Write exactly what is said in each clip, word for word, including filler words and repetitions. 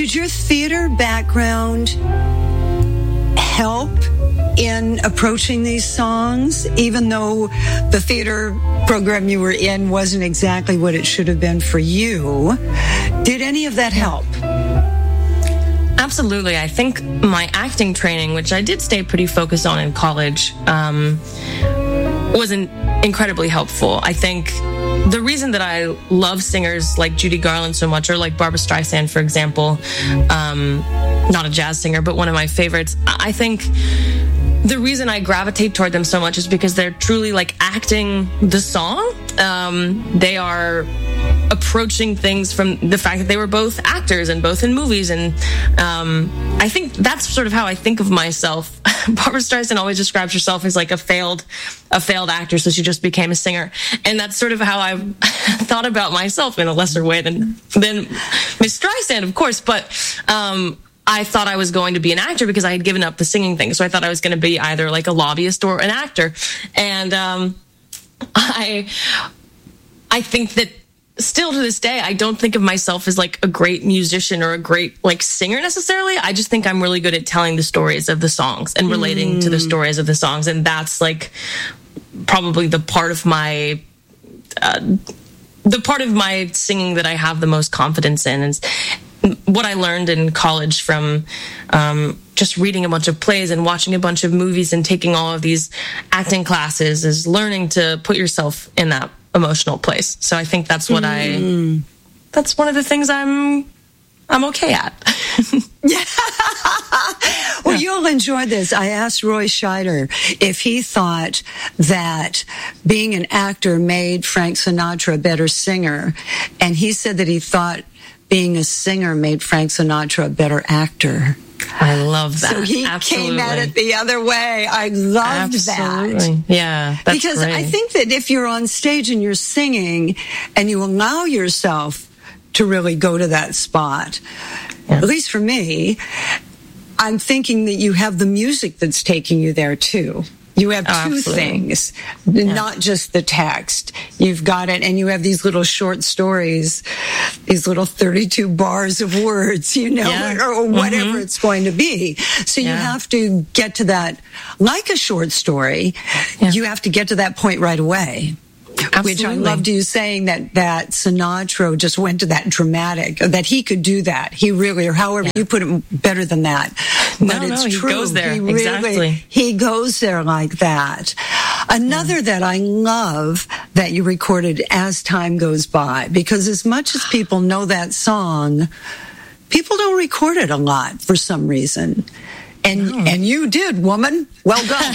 Did your theater background help in approaching these songs, even though the theater program you were in wasn't exactly what it should have been for you? Did any of that help? Absolutely. I think my acting training, which I did stay pretty focused on in college, um, was in- incredibly helpful. I think the reason that I love singers like Judy Garland so much, or like Barbra Streisand, for example, um, not a jazz singer, but one of my favorites, I think the reason I gravitate toward them so much is because they're truly like acting the song. Um, they are approaching things from the fact that they were both actors and both in movies. And um, I think that's sort of how I think of myself. Barbra Streisand always describes herself as like a failed, a failed actor, so she just became a singer. And that's sort of how I've thought about myself in a lesser way than, than Miss Streisand, of course. But um, I thought I was going to be an actor because I had given up the singing thing. So I thought I was going to be either like a lobbyist or an actor. And um, I, I think that still to this day, I don't think of myself as like a great musician or a great like singer necessarily. I just think I'm really good at telling the stories of the songs and relating mm. to the stories of the songs. And that's like probably the part of my, uh, the part of my singing that I have the most confidence in. And what I learned in college from, um, just reading a bunch of plays and watching a bunch of movies and taking all of these acting classes is learning to put yourself in that emotional place. So I think that's what mm. I, that's one of the things I'm, I'm okay at. Yeah. Well, yeah. You'll enjoy this. I asked Roy Scheider if he thought that being an actor made Frank Sinatra a better singer. And he said that he thought being a singer made Frank Sinatra a better actor. I love that. So he Absolutely. came at it the other way. I loved Absolutely. that. Yeah, that's because great. I think that if you're on stage and you're singing and you allow yourself to really go to that spot, yeah. at least for me, I'm thinking that you have the music that's taking you there too. You have two oh, things, yeah. not just the text. You've got it, and you have these little short stories, these little thirty-two bars of words, you know, yeah. or, or whatever mm-hmm. it's going to be. So yeah. you have to get to that, like a short story, yeah. you have to get to that point right away. Absolutely. Which I loved you saying that, that Sinatra just went to that dramatic, that he could do that. He really, or however yeah. you put it better than that. But no, it's no, true. He goes there. He really, exactly. He goes there like that. Another yeah. that I love that you recorded As Time Goes By, because as much as people know that song, people don't record it a lot for some reason. And oh. and you did, woman. Well done.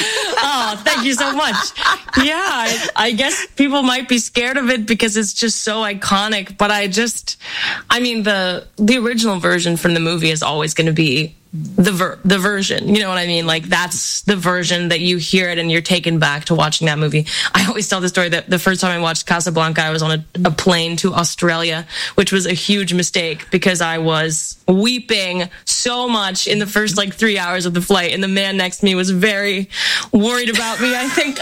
Oh, thank you so much. Yeah, I, I guess people might be scared of it because it's just so iconic. But I just, I mean, the the original version from the movie is always going to be the ver- the version. You know what I mean? Like, that's the version that you hear it and you're taken back to watching that movie. I always tell the story that the first time I watched Casablanca, I was on a, a plane to Australia, which was a huge mistake because I was weeping so much in the first like three hours of the flight, and the man next to me was very worried about me, I think.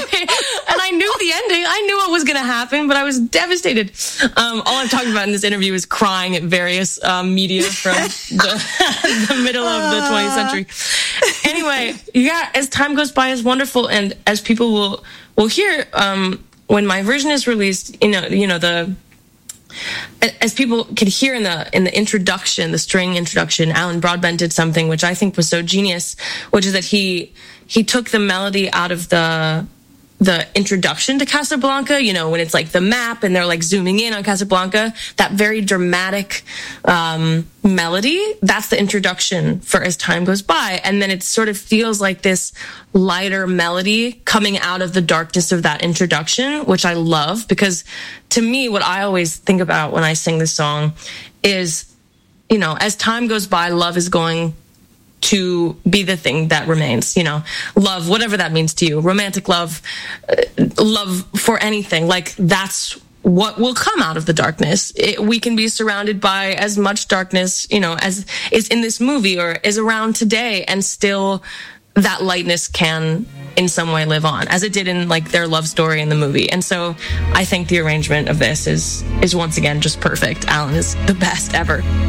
And I knew the ending. I knew what was going to happen, but I was devastated. Um, all I'm talking about in this interview is crying at various um, media from the, the middle of the twentieth century. Anyway, yeah, As Time Goes By is wonderful, and as people will will hear um, when my version is released, you know, you know the. As people could hear in the in the introduction, the string introduction, Alan Broadbent did something which I think was so genius, which is that he he took the melody out of the the introduction to Casablanca, you know, when it's like the map and they're like zooming in on Casablanca, that very dramatic um, melody, that's the introduction for As Time Goes By. And then it sort of feels like this lighter melody coming out of the darkness of that introduction, which I love, because to me, what I always think about when I sing this song is, you know, as time goes by, love is going to be the thing that remains, you know, love, whatever that means to you, romantic love, uh, love for anything, like that's what will come out of the darkness. It, we can be surrounded by as much darkness, you know, as is in this movie or is around today, and still that lightness can in some way live on, as it did in like their love story in the movie. And so I think the arrangement of this is is once again just perfect. Alan is the best ever.